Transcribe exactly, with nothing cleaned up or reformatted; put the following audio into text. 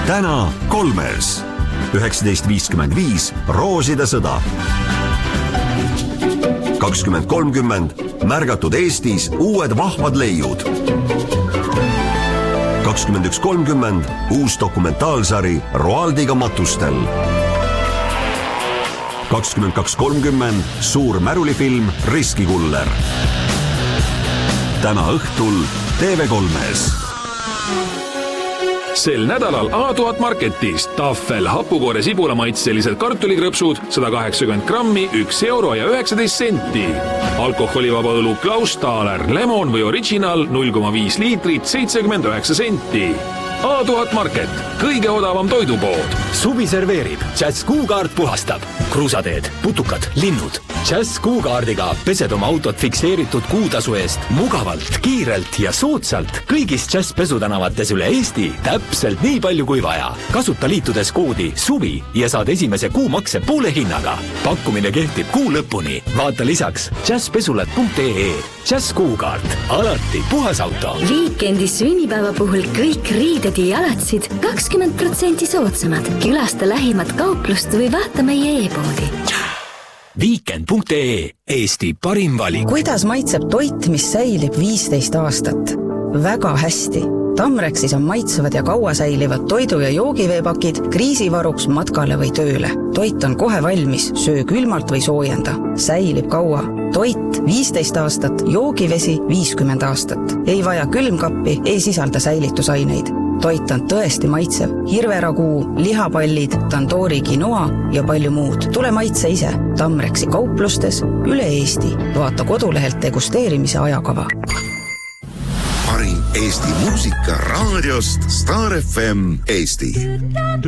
täna kolmes. üheksateist viiskümmend viis Rooside sõda. kakskümmend kolmkümmend märgatud Eestis uued vahvad leiud. kakskümmend üks kolmkümmend uus dokumentaalsari Roaldiga matustel. kakskümmend kaks kolmkümmend suur märulifilm Riskikuller. Täna õhtul T V kolmes. Sel nädalal A tuhat Marketis Tafel hapukoore sibulamaitselised kartulikrõpsud sada kaheksakümmend grammi, üks euro ja üheksateist senti. Alkoholivaba õlu Klaus Thaler, lemon või original null koma viis liitrit, seitsekümmend üheksa senti. A tuhat Market, kõige odavam toidupood. Suvi serveerib, Jazz Kuukaart puhastab. Kruusateed, putukad, linnud. Jazz Kuukaardiga pesed oma autot fikseeritud kuutasu eest mugavalt, kiirelt ja soodsalt kõigis Jazz pesutänavates üle Eesti täpselt nii palju kui vaja. Kasuta liitudes koodi SUVI ja saad esimese kuu makse poole hinnaga. Pakkumine kehtib kuu lõpuni. Vaata lisaks jazzpesulat punkt ee. Jazz Kuukaart, alati puhas auto. Viikendi sünnipäeva puhul kõik riided ja jalatsid kakskümmend protsenti soodsamad. Külasta lähimat kauplust või vaata meie e-poodi. Viikend punkt ee, Eesti parim valik. Kuidas maitseb toit, mis säilib viisteist aastat? Väga hästi. Tamrexis on maitsevad ja kaua säilivad toidu- ja joogiveepakid kriisivaruks matkale või tööle. Toit on kohe valmis, söö külmalt või soojenda. Säilib kaua. Toit viisteist aastat, joogivesi viiskümmend aastat. Ei vaja külmkappi, ei sisalda säilitusaineid. Toit on tõesti maitsev. Hirveraguu, lihapallid, tandoori quinoa ja palju muud. Tule maitse ise. Tamrexi kauplustes üle Eesti. Vaata kodulehelt degusteerimise ajakava. Parim Eesti muusika raadiost Star F M Eesti.